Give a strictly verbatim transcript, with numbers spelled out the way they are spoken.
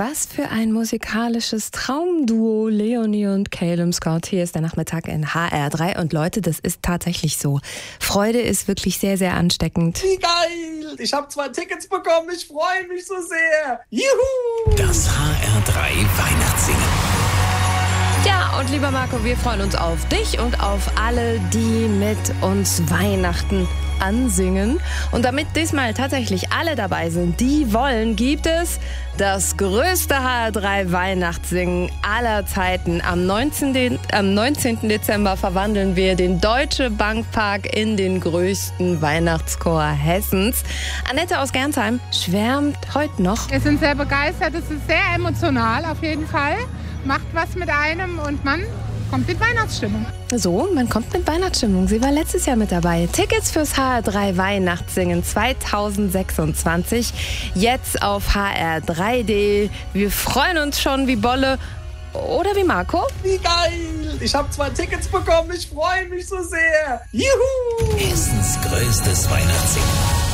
Was für ein musikalisches Traumduo, Leonie und Calum Scott. Hier ist der Nachmittag in H R drei. Und Leute, das ist tatsächlich so. Freude ist wirklich sehr, sehr ansteckend. Wie geil! Ich habe zwei Tickets bekommen. Ich freue mich so sehr. Juhu! Das H R drei Weihnachtssingen. Ja, und lieber Marco, wir freuen uns auf dich und auf alle, die mit uns Weihnachten ansingen. Und damit diesmal tatsächlich alle dabei sind, die wollen, gibt es das größte H R drei Weihnachtssingen aller Zeiten. Am neunzehnten. am neunzehnten Dezember verwandeln wir den Deutsche Bankpark in den größten Weihnachtschor Hessens. Annette aus Gernsheim schwärmt heute noch. Wir sind sehr begeistert, es ist sehr emotional auf jeden Fall. Macht was mit einem und man kommt mit Weihnachtsstimmung. So, man kommt mit Weihnachtsstimmung. Sie war letztes Jahr mit dabei. Tickets fürs H R drei Weihnachtssingen zweitausendsechsundzwanzig. Jetzt auf H R drei punkt de. Wir freuen uns schon wie Bolle. Oder wie Marco? Wie geil! Ich habe zwei Tickets bekommen. Ich freue mich so sehr. Juhu! Hessens größtes Weihnachtssingen.